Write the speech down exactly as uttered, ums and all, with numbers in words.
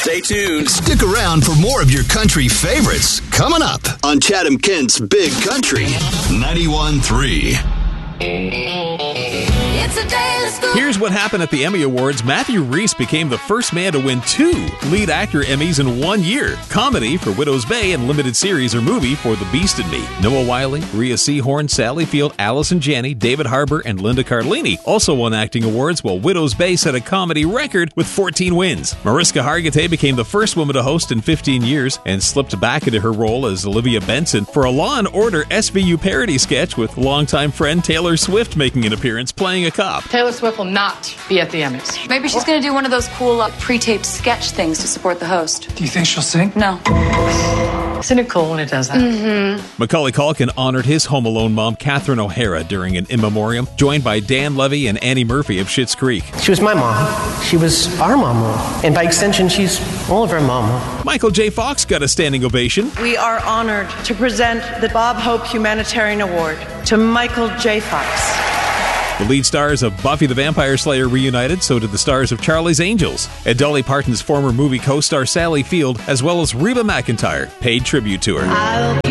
Stay tuned. Stick around for more of your country favorites coming up on Chatham Kent's Big Country ninety-one point three. It's a day of school. Here's what happened at the Emmy Awards. Matthew Rhys became the first man to win two lead actor Emmys in one year. Comedy for Widow's Bay and limited series or movie for The Beast in Me. Noah Wyle, Rhea Seehorn, Sally Field, Allison Janney, David Harbour, and Linda Cardellini also won acting awards, while Widow's Bay set a comedy record with fourteen wins. Mariska Hargitay became the first woman to host in fifteen years and slipped back into her role as Olivia Benson for a Law and Order S V U parody sketch, with longtime friend Taylor Swift making an appearance playing a cop. Taylor Swift will not be at the Emmys. Maybe she's going to do one of those cool uh, pre-taped sketch things to support the host. Do you think she'll sing? No. Isn't it cool when it does that? Mm-hmm. Macaulay Culkin honored his Home Alone mom, Catherine O'Hara, during an in memoriam, joined by Dan Levy and Annie Murphy of Schitt's Creek. She was my mom. She was our mama. And by extension, she's all of our mama. Michael J. Fox got a standing ovation. We are honored to present the Bob Hope Humanitarian Award to Michael J. Fox. The lead stars of Buffy the Vampire Slayer reunited, so did the stars of Charlie's Angels. And Dolly Parton's former movie co-star Sally Field, as well as Reba McEntire, paid tribute to her. I'll